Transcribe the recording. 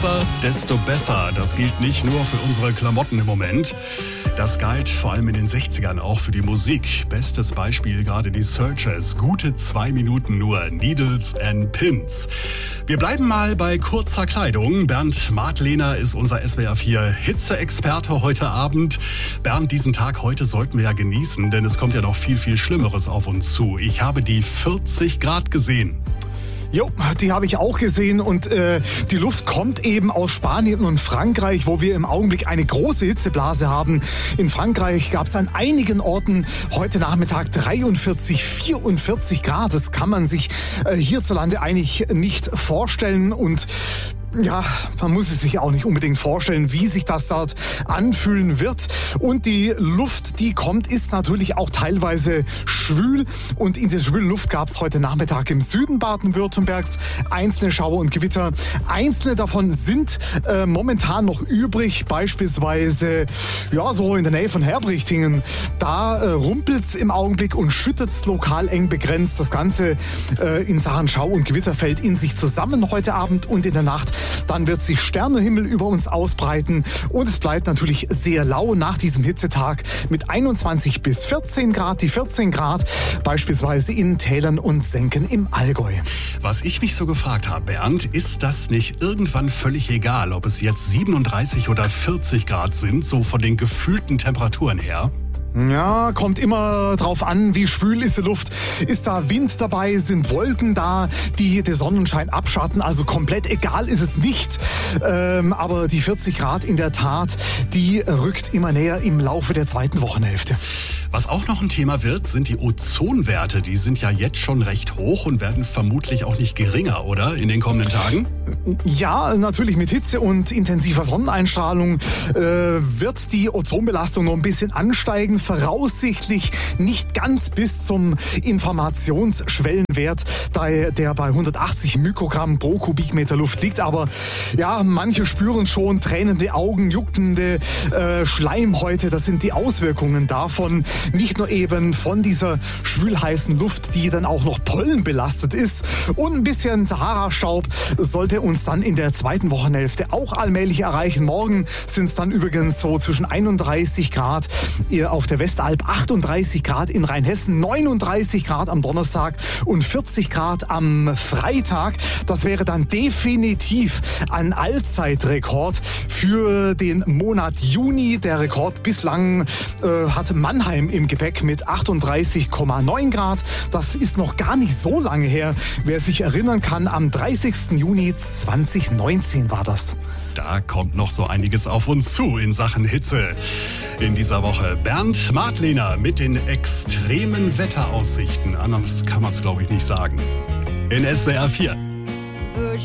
kürzer, desto besser. Das gilt nicht nur für unsere Klamotten im Moment. Das galt vor allem in den 60ern auch für die Musik. Bestes Beispiel gerade die Searchers. Gute 2 Minuten nur. Needles and Pins. Wir bleiben mal bei kurzer Kleidung. Bernd Madlener ist unser SWR 4 Hitze-Experte heute Abend. Bernd, diesen Tag heute sollten wir ja genießen, denn es kommt ja noch viel, viel Schlimmeres auf uns zu. Ich habe die 40 Grad gesehen. Jo, die habe ich auch gesehen und die Luft kommt eben aus Spanien und Frankreich, wo wir im Augenblick eine große Hitzeblase haben. In Frankreich gab es an einigen Orten heute Nachmittag 43, 44 Grad. Das kann man sich hierzulande eigentlich nicht vorstellen und ja, man muss es sich auch nicht unbedingt vorstellen, wie sich das dort anfühlen wird. Und die Luft, die kommt, ist natürlich auch teilweise schwül. Und in der schwülen Luft gab es heute Nachmittag im Süden Baden-Württembergs einzelne Schauer und Gewitter. Einzelne davon sind momentan noch übrig, beispielsweise ja so in der Nähe von Herbrichtingen. Da rumpelt's im Augenblick und schüttet's lokal eng begrenzt. Das Ganze in Sachen Schau und Gewitter fällt in sich zusammen heute Abend und in der Nacht. Dann wird sich Sternenhimmel über uns ausbreiten und es bleibt natürlich sehr lau nach diesem Hitzetag mit 21 bis 14 Grad. Die 14 Grad beispielsweise in Tälern und Senken im Allgäu. Was ich mich so gefragt habe, Bernd, ist das nicht irgendwann völlig egal, ob es jetzt 37 oder 40 Grad sind, so von den gefühlten Temperaturen her? Ja, kommt immer drauf an, wie schwül ist die Luft. Ist da Wind dabei, sind Wolken da, die den Sonnenschein abschatten. Also komplett egal ist es nicht. Aber die 40 Grad in der Tat, die rückt immer näher im Laufe der zweiten Wochenhälfte. Was auch noch ein Thema wird, sind die Ozonwerte. Die sind ja jetzt schon recht hoch und werden vermutlich auch nicht geringer, oder? In den kommenden Tagen? Ja, natürlich mit Hitze und intensiver Sonneneinstrahlung wird die Ozonbelastung noch ein bisschen ansteigen. Voraussichtlich nicht ganz bis zum Informationsschwellenwert, der bei 180 Mikrogramm pro Kubikmeter Luft liegt. Aber ja, manche spüren schon tränende Augen, juckende Schleimhäute. Das sind die Auswirkungen davon. Nicht nur eben von dieser schwülheißen Luft, die dann auch noch pollenbelastet ist. Und ein bisschen Sahara-Staub sollte uns dann in der zweiten Wochenhälfte auch allmählich erreichen. Morgen sind es dann übrigens so zwischen 31 Grad auf der Westalb, 38 Grad in Rheinhessen, 39 Grad am Donnerstag und 40 Grad am Freitag. Das wäre dann definitiv ein Allzeitrekord für den Monat Juni. Der Rekord bislang hat Mannheim im Gepäck mit 38,9 Grad. Das ist noch gar nicht so lange her. Wer sich erinnern kann, am 30. Juni 2019 war das. Da kommt noch so einiges auf uns zu in Sachen Hitze. In dieser Woche Bernd Madlener mit den extremen Wetteraussichten. Anders kann man es, glaube ich, nicht sagen. In SWR 4.